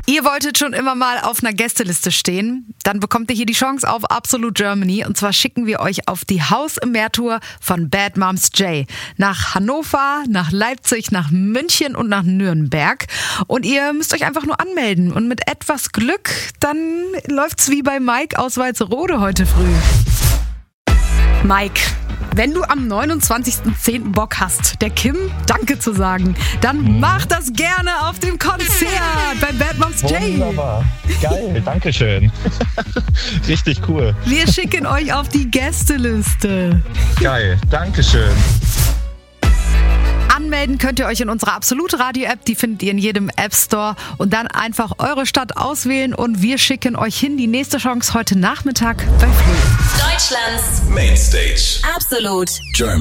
Ihr wolltet schon immer mal auf einer Gästeliste stehen? Dann bekommt ihr hier die Chance auf Absolute Germany. Und zwar schicken wir euch auf die Haus im Meer Tour von Bad Moms J. Nach Hannover, nach Leipzig, nach München und nach Nürnberg. Und ihr müsst euch einfach nur anmelden. Und mit etwas Glück, dann läuft's wie bei Mike aus Walsrode heute früh. Mike, wenn du am 29.10. Bock hast, der Kim Danke zu sagen, dann mach das gerne auf dem Konzert bei Bad Moms J. Wunderbar. Geil, danke schön. Richtig cool. Wir schicken euch auf die Gästeliste. Geil, danke schön. Anmelden könnt ihr euch in unserer Absolut-Radio-App, die findet ihr in jedem App-Store und dann einfach eure Stadt auswählen und wir schicken euch hin. Die nächste Chance heute Nachmittag bei Flo. Deutschlands Mainstage. Absolut Germany.